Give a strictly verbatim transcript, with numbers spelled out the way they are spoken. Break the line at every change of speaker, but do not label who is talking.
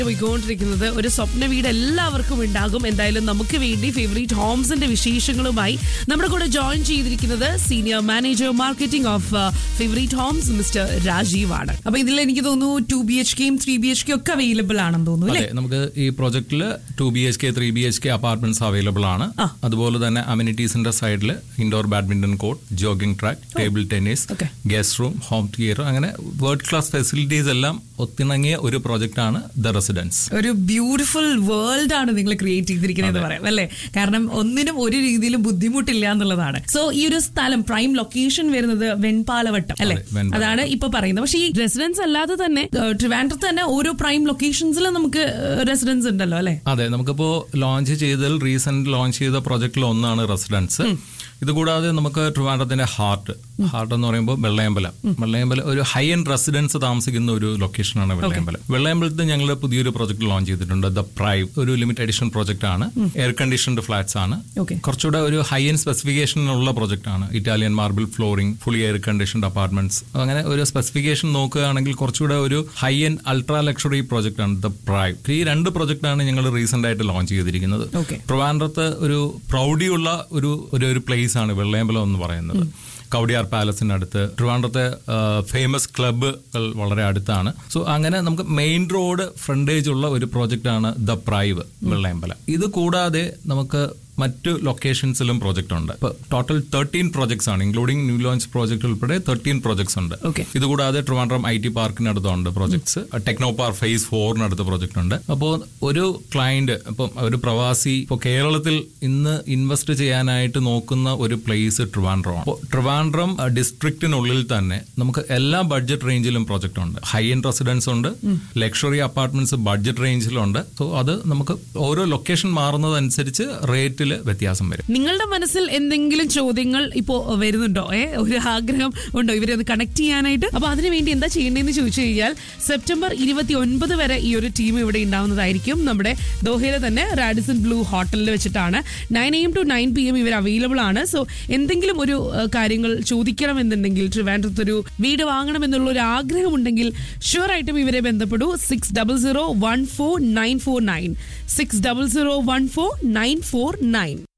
പോയിക്കൊണ്ടിരിക്കുന്നത്. ഒരു സ്വപ്ന വീട് എല്ലാവർക്കും ഉണ്ടാകും. എന്തായാലും നമുക്ക് വേണ്ടി ഫേവറേറ്റ് ഹോംസിന്റെ വിശേഷങ്ങളുമായി നമ്മുടെ കൂടെ ജോയിൻ ചെയ്തിരിക്കുന്നത് senior manager marketing of favourite Holmes mister Rajeev ആണ്. അപ്പൊ ഇതിൽ എനിക്ക് തോന്നുന്നു ടു ബി എച്ച് കെയും ത്രീ ബി എച്ച് കെ ഒക്കെ അവൈലബിൾ ആണെന്ന് തോന്നുന്നു അല്ലേ?
നമുക്ക് ഈ പ്രോജക്റ്റില് to B H K three B H K apartments available ആണ്. അതുപോലെ തന്നെ അമ്യൂണിറ്റീസിന്റെ സൈഡിൽ indoor badminton court, jogging track, table tennis, guest room, home theatre, അങ്ങനെ വേൾഡ് ക്ലാസ് ഫെസിലിറ്റീസ് എല്ലാം ഒത്തിണങ്ങിയ ഒരു പ്രോജക്റ്റ് ആണ് ദ റെസിഡൻസ്.
ഒരു ബ്യൂട്ടിഫുൾ വേൾഡ് ആണ് നിങ്ങൾ ക്രിയേറ്റ് ചെയ്തിരിക്കുന്നത് പറയാം അല്ലേ? കാരണം ഒന്നിനും ഒരു രീതിയിലും ബുദ്ധിമുട്ടില്ല എന്നുള്ളതാണ്. സോ ഈ ഒരു സ്ഥലം പ്രൈം ലൊക്കേഷൻ വരുന്നത് വെൺപാലവട്ടം അല്ലെ? അതാണ് ഇപ്പൊ പറയുന്നത്. പക്ഷേ ഈ റെസിഡൻസ് അല്ലാതെ തന്നെ ട്രിവാൻഡ്രത്ത് തന്നെ ഓരോ പ്രൈം ലൊക്കേഷൻസിലും നമുക്ക് റെസിഡൻസ് ഉണ്ടല്ലോ അല്ലെ?
അതെ, നമുക്കിപ്പോ ലോഞ്ച് ചെയ്തതിൽ റീസെന്റ് ലോഞ്ച് ചെയ്ത പ്രോജക്റ്റിൽ ഒന്നാണ് റെസിഡൻസ്. ഇതുകൂടാതെ നമുക്ക് ട്രിവാൻഡ്രത്തിന്റെ ഹാർട്ട് ഹാർട്ട് എന്ന് പറയുമ്പോൾ വെള്ളയമ്പലം വെള്ളയമ്പലം ഒരു ഹൈ എൻഡ് റെസിഡൻസ് താമസിക്കുന്ന ഒരു ലൊക്കേഷനാണ് വെള്ളയമ്പലം. വെള്ളയമ്പലത്തിൽ ഞങ്ങൾ പുതിയൊരു പ്രോജക്ട് ലോഞ്ച് ചെയ്തിട്ടുണ്ട്. ദ പ്രൈവ് ഒരു ലിമിറ്റഡ് എഡിഷൻ പ്രോജക്റ്റ് ആണ്. എയർ കണ്ടീഷൻഡ് ഫ്ലാറ്റ്സ് ആണ്. കുറച്ചുകൂടെ ഒരു ഹൈ എൻഡ് സ്പെസിഫിക്കേഷൻ ഉള്ള പ്രോജക്റ്റ് ആണ്. Italian marble flooring, fully air conditioned apartments, അങ്ങനെ ഒരു സ്പെസിഫിക്കേഷൻ നോക്കുകയാണെങ്കിൽ കുറച്ചുകൂടെ ഒരു high end ultra luxury project ആണ് ദ പ്രൈവ്. ഈ രണ്ട് പ്രോജക്റ്റ് ആണ് ഞങ്ങൾ റീസെന്റ് ആയിട്ട് ലോഞ്ച് ചെയ്തിരിക്കുന്നത്. ട്രിവാൻഡ്രത്ത് ഒരു പ്രൗഢിയുള്ള ഒരു ഒരു പ്ലേസ് ആണ് വെള്ളയമ്പലം എന്ന് പറയുന്നത്. കൗഡിയാർ പാലസിനടുത്ത്, ട്രിവാൻഡ്രത്തെ ഫേമസ് ക്ലബ്ബുകൾ വളരെ അടുത്താണ്. സോ അങ്ങനെ നമുക്ക് മെയിൻ റോഡ് ഫ്രണ്ടേജ് ഉള്ള ഒരു പ്രോജക്റ്റ് ആണ് ദ പ്രൈവ് വെള്ളയമ്പലം. ഇത് കൂടാതെ നമുക്ക് മറ്റു ലൊക്കേഷൻസിലും പ്രോജക്റ്റ് ഉണ്ട്. ഇപ്പൊ ടോട്ടൽ തേർട്ടീൻ പ്രോജക്ട്സ് ആണ്, ഇൻക്ലൂഡിംഗ് ന്യൂ ലോഞ്ച് പ്രോജക്ട് ഉൾപ്പെടെ തേർട്ടീൻ പ്രോജക്ട്സ് ഉണ്ട്. ഇതുകൂടാതെ Trivandrum I T പാർക്കിനടുത്തുണ്ട് projects. Techno park face ഫോറിനടുത്ത് project ഉണ്ട്. അപ്പോൾ ഒരു ക്ലയന്റ്, ഇപ്പം ഒരു പ്രവാസി ഇപ്പോൾ കേരളത്തിൽ ഇന്ന് ഇൻവെസ്റ്റ് ചെയ്യാനായിട്ട് നോക്കുന്ന ഒരു പ്ലേസ് ട്രിവാൻഡ്രം ആണ്. അപ്പോൾ ട്രിവാൻഡ്രം ഡിസ്ട്രിക്റ്റിനുള്ളിൽ തന്നെ നമുക്ക് എല്ലാ ബഡ്ജറ്റ് റേഞ്ചിലും പ്രോജക്റ്റ് ഉണ്ട്. ഹൈ എൻഡ് റെസിഡൻസ് ഉണ്ട്, ലക്ഷറി അപ്പാർട്ട്മെന്റ്സ് ബഡ്ജറ്റ് റേഞ്ചിലുണ്ട്. സോ അത് നമുക്ക് ഓരോ ലൊക്കേഷൻ മാറുന്നതനുസരിച്ച് റേറ്റിൽ വ്യത്യാസം വരും.
നിങ്ങളുടെ മനസ്സിൽ എന്തെങ്കിലും ചോദ്യങ്ങൾ ഇപ്പോ വരുന്നുണ്ടോ? ഏ ഒരു ആഗ്രഹം ഉണ്ടോ ഇവരെ ഒന്ന് കണക്ട് ചെയ്യാനായിട്ട്? അപ്പൊ അതിനുവേണ്ടി എന്താ ചെയ്യേണ്ടതെന്ന് ചോദിച്ചു കഴിഞ്ഞാൽ സെപ്റ്റംബർ ഇരുപത്തി ഒൻപത് വരെ ഈ ഒരു ടീം ഇവിടെ ഉണ്ടാവുന്നതായിരിക്കും. നമ്മുടെ ദോഹയിലെ തന്നെ റാഡിസൺ ബ്ലൂ ഹോട്ടലിൽ വെച്ചിട്ടാണ്. Nine A M to nine P M ഇവർ അവൈലബിൾ ആണ്. സോ എന്തെങ്കിലും ഒരു കാര്യങ്ങൾ ചോദിക്കണമെന്നുണ്ടെങ്കിൽ, ട്രിവാൻഡ്രത്തൊരു വീട് വാങ്ങണം എന്നുള്ള ഒരു ആഗ്രഹം ഉണ്ടെങ്കിൽ ഷുവർ ആയിട്ടും ഇവരെ ബന്ധപ്പെടൂ. Six double zero one four nine four nine six double zero one four nine four nine.